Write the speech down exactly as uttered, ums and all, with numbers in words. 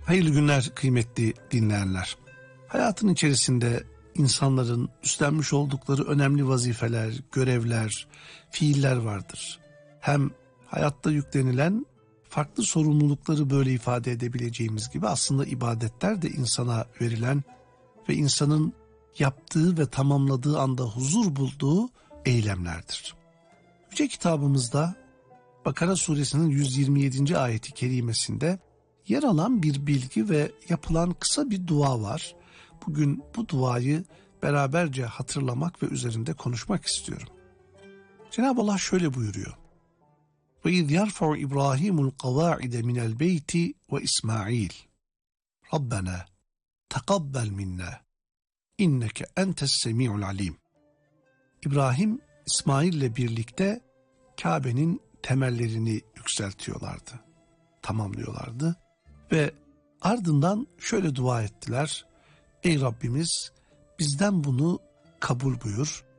Hayırlı günler kıymetli dinleyenler. Hayatın içerisinde insanların üstlenmiş oldukları önemli vazifeler, görevler, fiiller vardır. Hem hayatta yüklenilen farklı sorumlulukları böyle ifade edebileceğimiz gibi aslında ibadetler de insana verilen ve insanın yaptığı ve tamamladığı anda huzur bulduğu eylemlerdir. Yüce kitabımızda Bakara suresinin yüz yirmi yedinci ayeti kerimesinde yer alan bir bilgi ve yapılan kısa bir dua var. Bugün bu duayı beraberce hatırlamak ve üzerinde konuşmak istiyorum. Cenab-ı Allah şöyle buyuruyor. Ve iz yerfa'u İbrahimul kavaide minel beyti ve İsmail. Rabbena tekabbel minna inneke entes semi'ul alim. İbrahim İsmail ile birlikte Kabe'nin temellerini yükseltiyorlardı, tamamlıyorlardı ve ardından şöyle dua ettiler. Ey Rabbimiz bizden bunu kabul buyur